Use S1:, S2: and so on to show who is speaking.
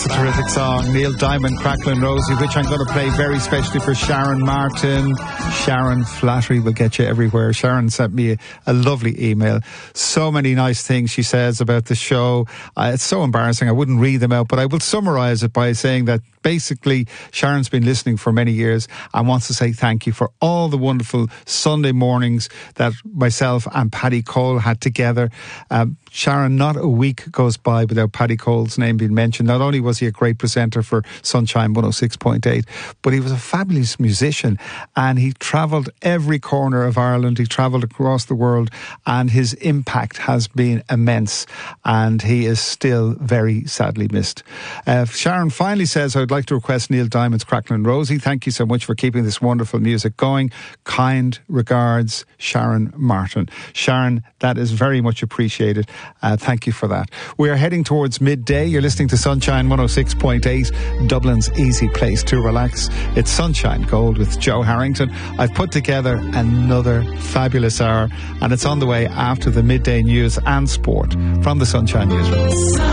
S1: That's a terrific song. Neil Diamond, Crackling Rosie, which I'm going to play very specially for Sharon Martin. Sharon, flattery will get you everywhere. Sharon sent me a lovely email. So many nice things she says about the show. It's so embarrassing. I wouldn't read them out, but I will summarise it by saying that basically Sharon's been listening for many years and wants to say thank you for all the wonderful Sunday mornings that myself and Paddy Cole had together. Sharon, not a week goes by without Paddy Cole's name being mentioned. Not only was he a great presenter for Sunshine 106.8, but he was a fabulous musician, and he travelled every corner of Ireland. He travelled across the world, and his impact has been immense, and he is still very sadly missed. Sharon finally says, I would like to request Neil Diamond's Crackling Rosie. Thank you so much for keeping this wonderful music going. Kind regards, Sharon Martin. Sharon, that is very much appreciated. Thank you for that. We are heading towards midday. You're listening to Sunshine 106.8, Dublin's easy place to relax. It's Sunshine Gold with Joe Harrington. I've put together another fabulous hour, and it's on the way after the midday news and sport from the Sunshine Newsroom.